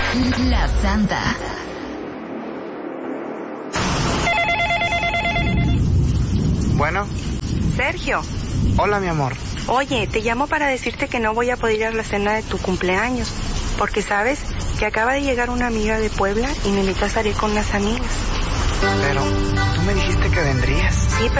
La Santa. Bueno. Sergio. Hola, mi amor. Oye, te llamo para decirte que no voy a poder ir a la cena de tu cumpleaños, porque sabes que acaba de llegar una amiga de Puebla y me invitó a salir con unas amigas. Pero tú me dijiste que vendrías. Sí,